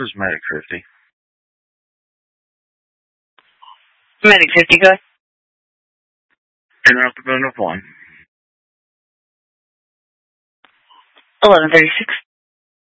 is Medic 50. Medic 50, go ahead. Interrupt the building of 1. 1136.